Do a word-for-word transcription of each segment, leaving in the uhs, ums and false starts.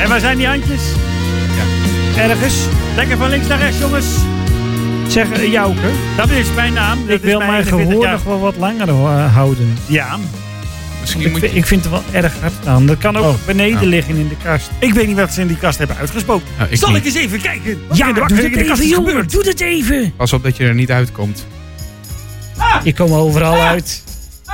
waar zijn die handjes? Ja. Ergens. Lekker van links naar rechts, jongens. Zeg, uh, Jouke. Dat is mijn naam. Dat ik wil mijn gehoor nog wel wat langer uh, houden. Ja. Misschien ik, moet je... ik vind het wel erg hard staan. Dat kan ook oh. beneden oh. liggen in de kast. Ik weet niet wat ze in die kast hebben uitgesproken. Oh, ik Zal niet. ik eens even kijken? Wat ja, in de, doe in de kast is gebeurd? Doe het even. Pas op dat je er niet uitkomt. Ah. Ik kom overal ah. uit. Ah.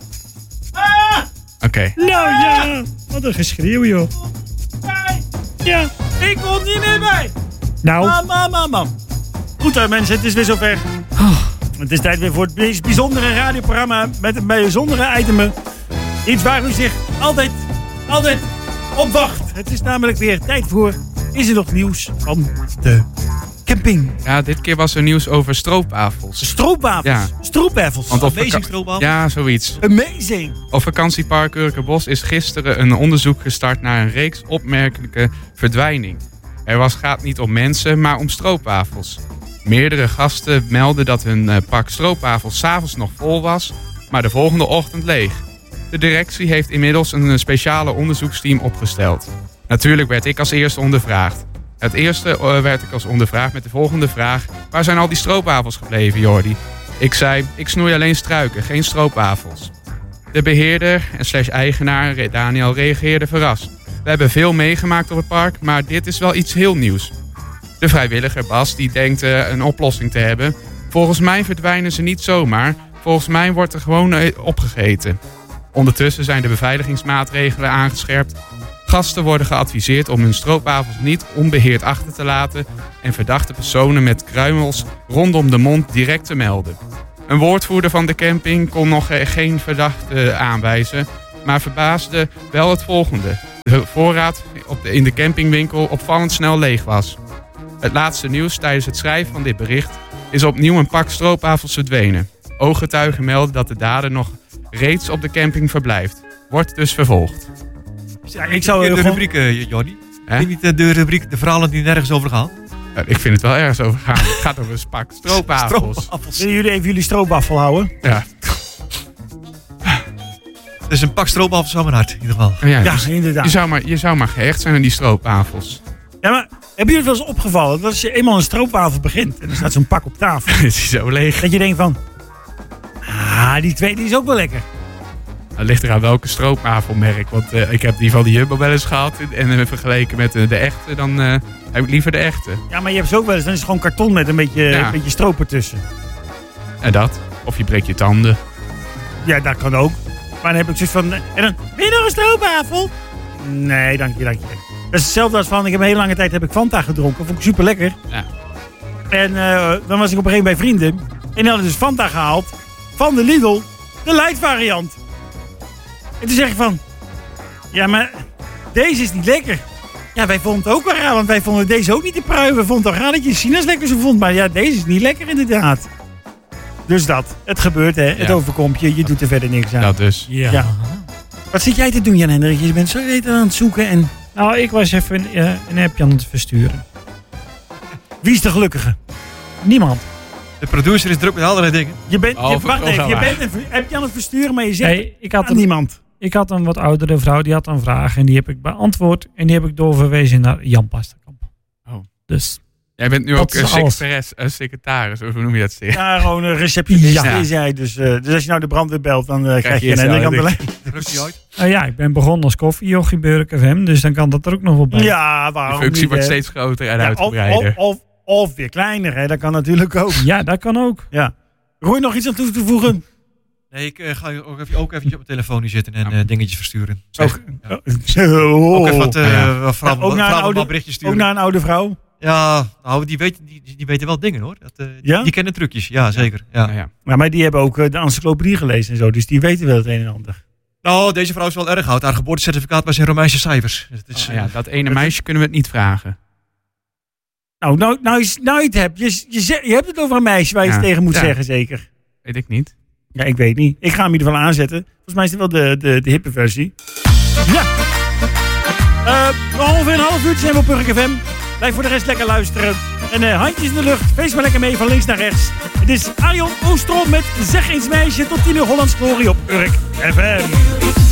Ah. Oké. Okay. Nou ja, wat een geschreeuw, joh. Nee. Ja. Ik kom niet meer bij. Nou. Mam, mam, mam, mam. Goed hè mensen, het is weer zover. Oh. Het is tijd weer voor het meest bijzondere radioprogramma met een bijzondere itemen. Iets waar u zich altijd, altijd op wacht. Het is namelijk weer tijd voor Is er nog nieuws van de camping? Ja, dit keer was er nieuws over stroopwafels. Stroopwafels? Ja. Stroopwafels? Want op Amazing stroopwafels? Ja, zoiets. Amazing! Op vakantiepark Urkenbos is gisteren een onderzoek gestart naar een reeks opmerkelijke verdwijning. Er was, gaat niet om mensen, maar om stroopwafels. Meerdere gasten melden dat hun uh, pak stroopwafels 's avonds nog vol was, maar de volgende ochtend leeg. De directie heeft inmiddels een speciale onderzoeksteam opgesteld. Natuurlijk werd ik als eerste ondervraagd. Het eerste uh, werd ik als ondervraagd met de volgende vraag: waar zijn al die stroopwafels gebleven, Jordi? Ik zei, ik snoei alleen struiken, geen stroopwafels. De beheerder en slash eigenaar Daniel reageerde verrast. We hebben veel meegemaakt op het park, maar dit is wel iets heel nieuws. De vrijwilliger Bas die denkt uh, een oplossing te hebben. Volgens mij verdwijnen ze niet zomaar. Volgens mij wordt er gewoon uh, opgegeten. Ondertussen zijn de beveiligingsmaatregelen aangescherpt. Gasten worden geadviseerd om hun stroopwafels niet onbeheerd achter te laten en verdachte personen met kruimels rondom de mond direct te melden. Een woordvoerder van de camping kon nog geen verdachte aanwijzen, maar verbaasde wel het volgende. De voorraad op de, in de campingwinkel opvallend snel leeg was. Het laatste nieuws tijdens het schrijven van dit bericht is opnieuw een pak stroopwafels verdwenen. Ooggetuigen melden dat de dader nog reeds op de camping verblijft. Wordt dus vervolgd. Ja, ik zou de gewoon... rubriek, uh, Jordi. Vind je niet de rubriek, de verhalen die nergens over gaan? Ja, ik vind het wel ergens over gaan. Het gaat over een pak stroopwafels. stroopwafels. Willen jullie even jullie stroopwafel houden? Ja. Het is een pak stroopwafels aan mijn hart, in ieder geval. Ja, ja dus inderdaad. Je zou, maar, je zou maar gehecht zijn aan die stroopwafels. Ja, maar hebben jullie het wel eens opgevallen dat als je eenmaal een stroopwafel begint en er staat zo'n pak op tafel. Is die zo leeg? Dat je denkt van, ah, die tweede is ook wel lekker. Het ligt eraan welke stroopwafelmerk. Want uh, ik heb die van de Jumbo wel eens gehad. En uh, vergeleken met uh, de echte, dan uh, heb ik liever de echte. Ja, maar je hebt ze ook wel eens. Dan is het gewoon karton met een beetje, ja. een beetje stroop ertussen. En dat. Of je breekt je tanden. Ja, dat kan ook. Maar dan heb ik zoiets van, en dan, wil je nog een stroopwafel? Nee, dank je, dank je. Dat is hetzelfde als van, ik heb een hele lange tijd heb ik Fanta gedronken. Vond ik super lekker. Ja. En uh, dan was ik op een gegeven moment bij vrienden. En die hadden dus Fanta gehaald. Van de Lidl. De light variant. En toen zeg ik van, ja, maar deze is niet lekker. Ja, wij vonden het ook wel raar, want wij vonden deze ook niet te pruimen. We vonden het al raar dat je Sina's lekker zo vond. Maar ja, deze is niet lekker inderdaad. Dus dat. Het gebeurt, hè. Ja. Het overkomt je. Je doet er verder niks aan. Dat dus. Ja. ja. Wat zit jij te doen, Jan Hendrik? Je bent zo aan het zoeken en... Nou, ik was even een, uh, een appje aan het versturen. Wie is de gelukkige? Niemand. De producer is druk met allerlei dingen. Je bent, je, wacht even, je bent een appje aan het versturen, maar je zegt nee, ik had aan een, niemand. Ik had een wat oudere vrouw, die had een vraag en die heb ik beantwoord. En die heb ik doorverwezen naar Jan Pasterkamp. Oh. Dus... Jij bent nu ook een secretaris, een secretaris, of hoe noem je dat? Steeds? Ja, gewoon een receptionist ja. is jij. Dus, uh, dus als je nou de brandweer belt, dan uh, krijg, krijg je een Hendrik aan de lijn. Drukt hij ooit? Uh, ja, ik ben begonnen als koffiejochie bij Urk F M, dus dan kan dat er ook nog wel bij. Ja, waarom De functie niet, wordt hè? steeds groter en ja, uitgebreider. Of, of, of weer kleiner, hè? Dat kan natuurlijk ook. Ja, dat kan ook. Ja. Roei nog iets aan toe te voegen? Nee, ik uh, ga ook even, ook eventjes op mijn telefoon nu zitten en uh, dingetjes versturen. Zo. Ook, ja. oh. ook even wat, uh, ja. wat, vrouw, ja, ook naar vrouw, een oude, wat berichtjes sturen. Ook naar een oude vrouw? Ja, nou, die, weet, die, die weten wel dingen hoor. Dat, uh, die, ja? die kennen trucjes, ja zeker. Ja. Ja, ja. Ja, maar die hebben ook uh, de encyclopedie gelezen en zo, dus die weten wel het een en ander. Nou, deze vrouw is wel erg oud. Haar geboortecertificaat was in Romeinse cijfers. Het is, oh, ja, dat ene meisje kunnen we het niet vragen. Nou, nou, nou, is, nou je het hebt. Je, je, je hebt het over een meisje waar je ja. het tegen moet ja. zeggen, zeker. Weet ik niet. Ja, ik weet niet. Ik ga hem in ieder geval aanzetten. Volgens mij is het wel de, de, de hippe versie. Ja. Uh, nog ongeveer een half uurtje zijn we op Urk F M. Blijf voor de rest lekker luisteren. En uh, handjes in de lucht. Feest maar lekker mee van links naar rechts. Het is Arjon Oostrom met Zeg eens meisje tot tien uur Hollands Glorie op Urk F M.